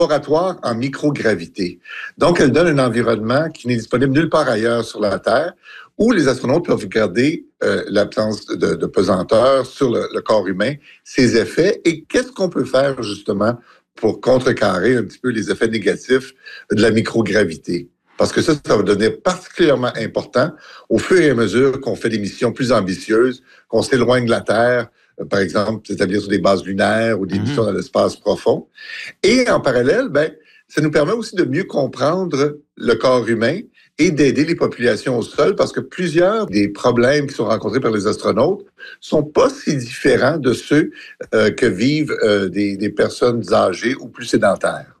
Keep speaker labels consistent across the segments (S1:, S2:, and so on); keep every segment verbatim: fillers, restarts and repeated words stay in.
S1: laboratoire en microgravité. Donc, elle donne un environnement qui n'est disponible nulle part ailleurs sur la Terre, où les astronautes peuvent regarder euh, l'absence de, de pesanteur sur le, le corps humain, ses effets, et qu'est-ce qu'on peut faire justement pour contrecarrer un petit peu les effets négatifs de la microgravité. Parce que ça, ça va devenir particulièrement important au fur et à mesure qu'on fait des missions plus ambitieuses, qu'on s'éloigne de la Terre, euh, par exemple, s'établir sur des bases lunaires ou des mm-hmm. missions dans l'espace profond. Et en parallèle, ben, ça nous permet aussi de mieux comprendre le corps humain et d'aider les populations au sol, parce que plusieurs des problèmes qui sont rencontrés par les astronautes sont pas si différents de ceux euh, que vivent euh, des, des personnes âgées ou plus sédentaires.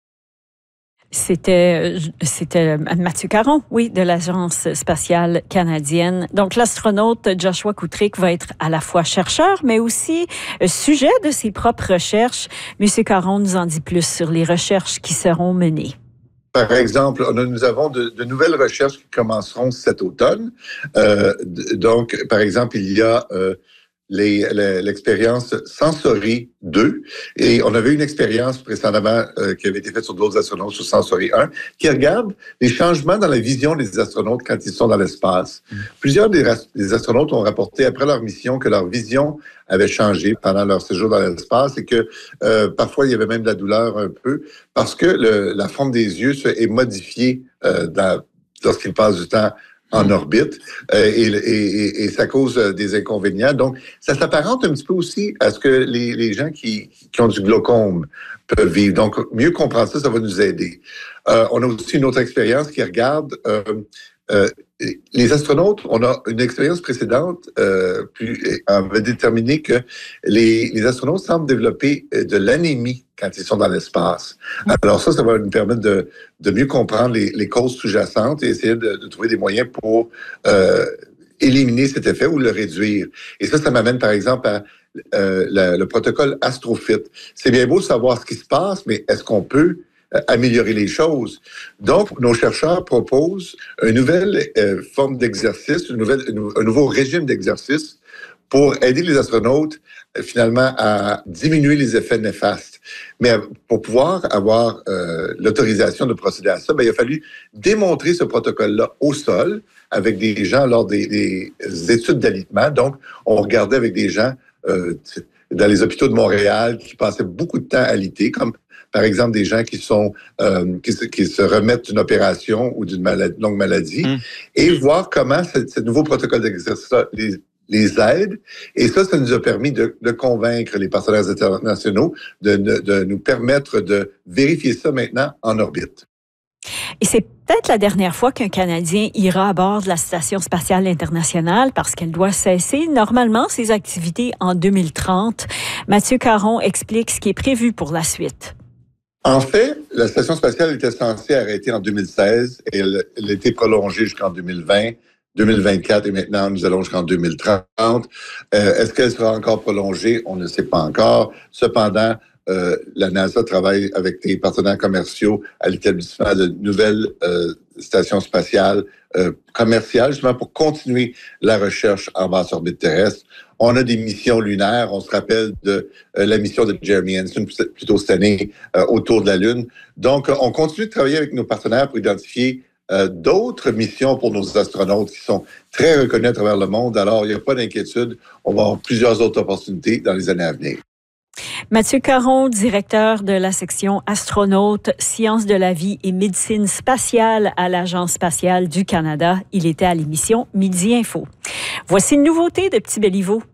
S2: C'était, c'était Mathieu Caron, oui, de l'Agence spatiale canadienne. Donc, l'astronaute Joshua Kutrick va être à la fois chercheur, mais aussi sujet de ses propres recherches. Monsieur Caron nous en dit plus sur les recherches qui seront menées.
S1: Par exemple, on a, nous avons de, de nouvelles recherches qui commenceront cet automne. Euh, donc, par exemple, il y a euh, les, les, l'expérience Sensory deux, et on avait une expérience précédemment euh, qui avait été faite sur d'autres astronautes sur Sensory un, qui regarde les changements dans la vision des astronautes quand ils sont dans l'espace. Mmh. Plusieurs des, des astronautes ont rapporté après leur mission que leur vision avait changé pendant leur séjour dans l'espace et que euh, parfois il y avait même de la douleur un peu parce que le, la forme des yeux est modifiée euh, dans, lorsqu'ils passent du temps en orbite euh, et, et, et ça cause des inconvénients. Donc, ça s'apparente un petit peu aussi à ce que les, les gens qui, qui ont du glaucome peuvent vivre. Donc, mieux comprendre ça, ça va nous aider. Euh, on a aussi une autre expérience qui regarde euh, euh, les astronautes. On a une expérience précédente euh, plus, avait déterminé que les, les astronautes semblent développer de l'anémie quand ils sont dans l'espace. Alors ça, ça va nous permettre de, de mieux comprendre les, les causes sous-jacentes et essayer de, de trouver des moyens pour euh, éliminer cet effet ou le réduire. Et ça, ça m'amène par exemple à euh, la, le protocole AstroFit. C'est bien beau de savoir ce qui se passe, mais est-ce qu'on peut euh, améliorer les choses? Donc, nos chercheurs proposent une nouvelle euh, forme d'exercice, une nouvelle, un nouveau régime d'exercice pour aider les astronautes finalement à diminuer les effets néfastes. Mais pour pouvoir avoir euh, l'autorisation de procéder à ça, ben, il a fallu démontrer ce protocole-là au sol avec des gens lors des, des études d'alitement. Donc, on regardait avec des gens euh, dans les hôpitaux de Montréal qui passaient beaucoup de temps à alité, comme par exemple des gens qui sont euh, qui, se, qui se remettent d'une opération ou d'une maladie, longue maladie, mmh. et voir comment ce, ce nouveau protocole d'exercice-là les les aide. Et ça, ça nous a permis de, de convaincre les partenaires internationaux de, de, de nous permettre de vérifier ça maintenant en orbite.
S2: Et c'est peut-être la dernière fois qu'un Canadien ira à bord de la Station spatiale internationale parce qu'elle doit cesser normalement ses activités en deux mille trente. Mathieu Caron explique ce qui est prévu pour la suite.
S1: En fait, la Station spatiale était censée arrêter en deux mille seize et elle, elle a été prolongée jusqu'en deux mille vingt. deux mille vingt-quatre et maintenant nous allons jusqu'en deux mille trente. Euh, est-ce qu'elle sera encore prolongée? On ne sait pas encore. Cependant, euh, la NASA travaille avec des partenaires commerciaux à l'établissement de nouvelles euh, stations spatiales euh, commerciales, justement pour continuer la recherche en basse orbite terrestre. On a des missions lunaires. On se rappelle de euh, la mission de Jeremy Hansen, plutôt cette année, euh, autour de la Lune. Donc, on continue de travailler avec nos partenaires pour identifier Euh, d'autres missions pour nos astronautes qui sont très reconnus à travers le monde. Alors, il n'y a pas d'inquiétude. On va avoir plusieurs autres opportunités dans les années à venir.
S2: Mathieu Caron, directeur de la section astronautes, sciences de la vie et médecine spatiale à l'Agence spatiale du Canada. Il était à l'émission Midi Info. Voici une nouveauté de Petit Béliveau.